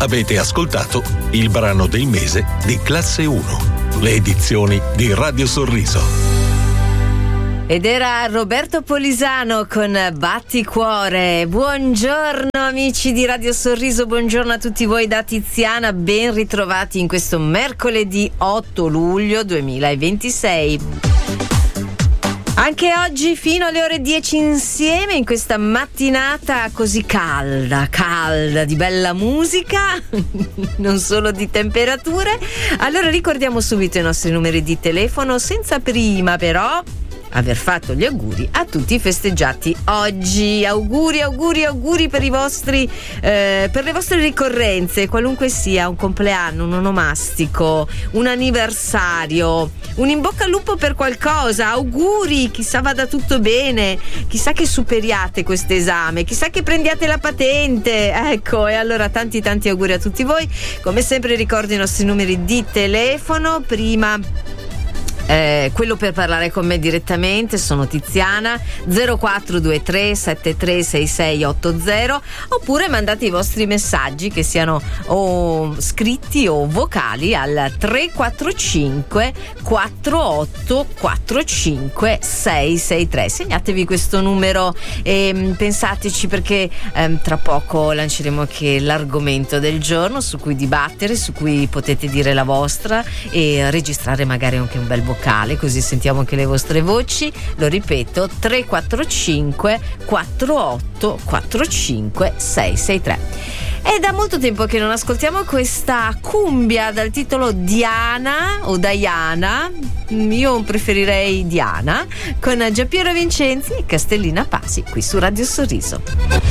Avete ascoltato il brano del mese di Classe 1, le edizioni di Radio Sorriso. Ed era Roberto Polisano con Batticuore. Buongiorno amici di Radio Sorriso, buongiorno a tutti voi da Tiziana, ben ritrovati in questo mercoledì 8 luglio 2026. Anche oggi fino alle ore 10 insieme in questa mattinata così calda, di bella musica, non solo di temperature. Allora ricordiamo subito i nostri numeri di telefono, senza prima però aver fatto gli auguri a tutti i festeggiati oggi. Auguri per i vostri per le vostre ricorrenze, qualunque sia, un compleanno, un onomastico, un anniversario, un in bocca al lupo per qualcosa, auguri, chissà vada tutto bene, chissà che superiate questo esame, chissà che prendiate la patente, ecco. E allora tanti auguri a tutti voi. Come sempre ricordo i nostri numeri di telefono. Prima quello per parlare con me direttamente, sono Tiziana, 0423 736680, oppure mandate i vostri messaggi, che siano o scritti o vocali, al 345 48 45 663. Segnatevi questo numero e pensateci, perché tra poco lanceremo anche l'argomento del giorno su cui dibattere, su cui potete dire la vostra e registrare magari anche un bel vocale, così sentiamo anche le vostre voci. Lo ripeto, 345 48 45 663. È da molto tempo che non ascoltiamo questa cumbia dal titolo Diana o Diana, io preferirei Diana, con Giampiero Vincenzi e Castellina Pasi qui su Radio Sorriso.